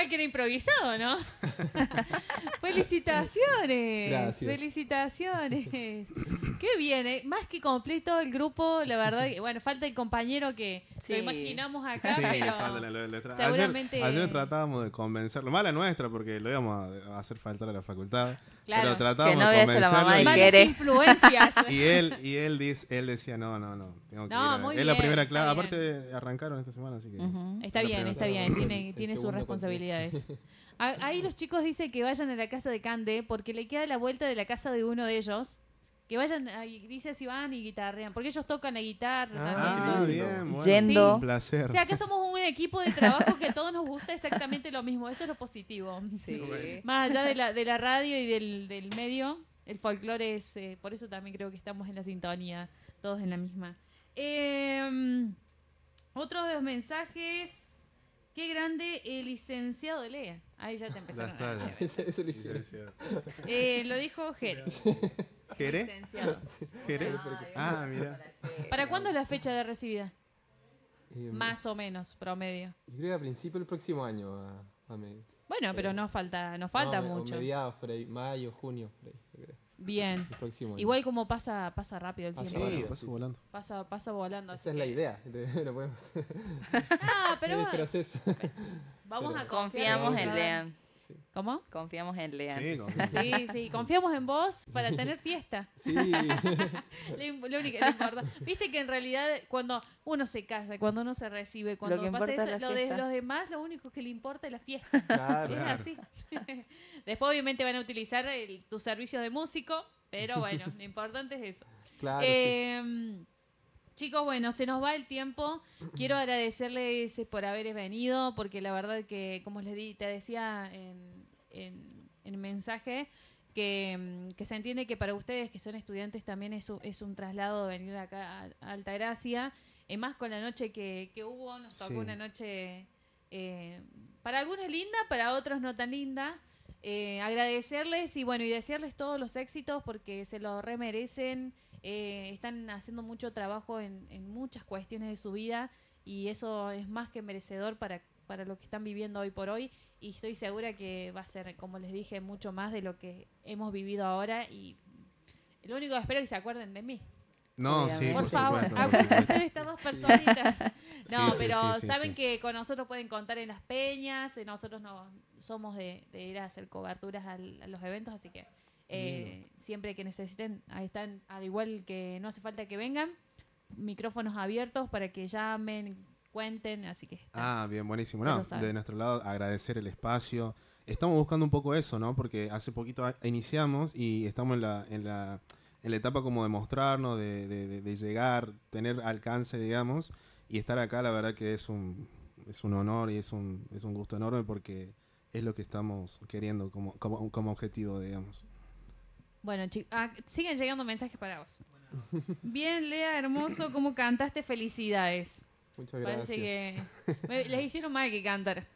mal que era improvisado, ¿no? Felicitaciones. Gracias. Felicitaciones. Qué bien, ¿eh? Más que completo el grupo, la verdad. Bueno, falta el compañero que Sí. lo imaginamos acá, Sí, pero falta seguramente... Ayer tratábamos de convencerlo. Mala nuestra, porque lo íbamos a hacer faltar a la facultad. Claro. Pero tratábamos Que no de veas a la mamá y convencerlo. Malas quiere. influencias. Él decía, no, tengo que No, ir. muy Es la bien, primera está clase. bien. Aparte, arrancaron esta semana, así que... Ujú. Está La bien, primera está clase. bien. El Tiene sus segundo responsabilidades. Ahí los chicos dicen que vayan a la casa de Cande porque le queda la vuelta de la casa de uno de ellos. Que vayan, dice si van y guitarrean. Porque ellos tocan la guitarra también. Todo eso. bien, bueno. Yendo. Un placer. O sea, acá somos un equipo de trabajo que a todos nos gusta exactamente lo mismo. Eso es lo positivo. Sí. Más allá de la radio y del medio, el folclore es... por eso también creo que estamos en la sintonía, todos en la misma. Otro de los mensajes... Qué grande el licenciado Lea. Ahí ya te Ya empezaron está, a... ya. Ese licenciado. Lo dijo Jere. ¿Jere? Licenciado. ¿Jere? Ah, mira. ¿Para cuándo es la fecha de recibida? Eh, Más o menos, promedio. Yo creo que a principio del próximo año. Bueno, pero no falta No, mucho. O mediados, por ahí, mayo, junio, por ahí, yo creo. Bien. El próximo año. Igual como pasa rápido el Pasa tiempo. rápido. Paso volando. Pasa volando. así Esa es la que- idea. Entonces, lo podemos. Ah, pero Sí, pero es eso. vamos a pero- confiar Confiamos que en se va a dar. Lean. ¿Cómo? Confiamos en Lean. Sí, con- Sí, confiamos en vos para tener fiesta. Sí. Lo único que le importa. Viste que en realidad cuando uno se casa, cuando uno se recibe, cuando que pasa importa eso, es la lo de fiesta. los demás, lo único que le importa es la fiesta. Claro. Es así. Después obviamente van a utilizar tus servicios de músico, pero bueno, lo importante es eso. Claro, sí. Chicos, bueno, se nos va el tiempo. Quiero agradecerles por haber venido, porque la verdad que, como te decía en el mensaje, que se entiende que para ustedes que son estudiantes también es un traslado de venir acá a Altagracia. Más con la noche que hubo, nos tocó Sí. una noche para algunos linda, para otros no tan linda. Agradecerles y bueno, y desearles todos los éxitos porque se lo remerecen. Están haciendo mucho trabajo en muchas cuestiones de su vida y eso es más que merecedor para lo que están viviendo hoy por hoy y estoy segura que va a ser, como les dije, mucho más de lo que hemos vivido ahora y lo único que espero es que se acuerden de mí. No, sí, Obviamente. Por favor, supuesto, por acuérdense supuesto. de estas dos personitas. No, Sí, sí, pero sí, sí, saben sí. que con nosotros pueden contar en las peñas, nosotros no somos de ir a hacer coberturas a los eventos, así que siempre que necesiten, ahí están, al igual que no hace falta que vengan, micrófonos abiertos para que llamen, cuenten, así que está. Bien, buenísimo. Ya No, lo saben. de nuestro lado, agradecer el espacio. Estamos buscando un poco eso, ¿no? Porque hace poquito iniciamos y estamos en la etapa como de mostrarnos, de llegar, tener alcance, digamos, y estar acá, la verdad que es un honor y es un gusto enorme porque es lo que estamos queriendo como objetivo, digamos. Bueno, siguen llegando mensajes para vos. Bien, Lea, hermoso, cómo cantaste, felicidades. Muchas gracias. Parece que les hicieron mal que cantar.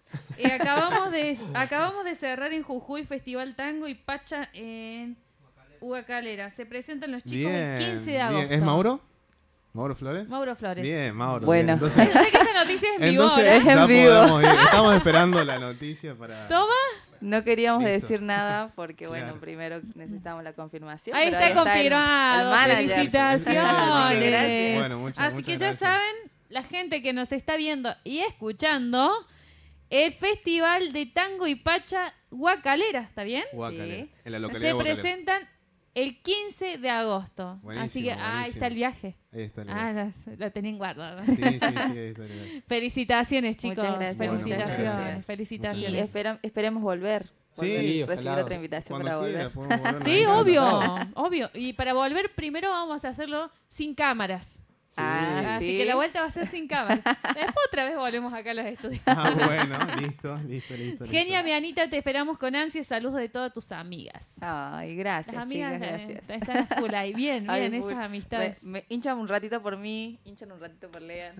Acabamos de cerrar en Jujuy Festival Tango y Pacha en Huacalera. Se presentan los chicos el 15 de agosto. ¿Es Mauro? ¿Mauro Flores? Mauro Flores. Bien, Mauro. Bueno. bien. Sé que esta noticia es en vivo Entonces ahora. Es en ya vivo. podemos ir. Estamos esperando la noticia para... Toma. No queríamos Listo. decir nada porque, bueno, Claro. primero necesitamos la confirmación. Ahí pero está el confirmado. manager. Felicitaciones. Gracias. Bueno, Así muchas que ya gracias. saben, la gente que nos está viendo y escuchando, el Festival de Tango y Pacha Huacalera, ¿está bien? Huacalera, Sí. en la localidad Se de Huacalera. presentan el 15 de agosto. Buenísimo, Así que ahí buenísimo. está el viaje. Ahí está el Ah, lugar. la tenían guardada. Sí, ahí está el lugar. Felicitaciones, chicos. Muchas gracias. Bueno, muchas Felicitaciones. gracias. Felicitaciones. Y esperemos volver. Sí, recibir ojalá. otra invitación Cuando para quiera, volver. podemos volver, Sí, nos obvio, encanta. obvio. Y para volver primero vamos a hacerlo sin cámaras. Ah, Así sí. que la vuelta va a ser sin cámaras. Después otra vez volvemos acá a los estudios. Bueno, listo. Genia, mi Anita, te esperamos con ansias. Saludos de todas tus amigas. Ay, gracias, Las chicas, amigas gracias. están a full ahí. Bien, Ay, bien, full. esas amistades. Me hinchan un ratito por mí, hinchan un ratito por Lean.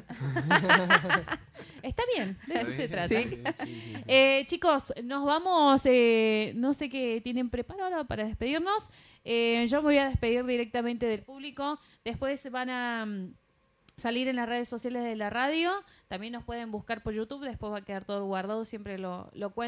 Está bien, de eso se trata. Sí. Chicos, nos vamos. No sé qué tienen preparado para despedirnos. Yo me voy a despedir directamente del público. Después van a salir en las redes sociales de la radio. También nos pueden buscar por YouTube. Después va a quedar todo guardado. Siempre lo cuento.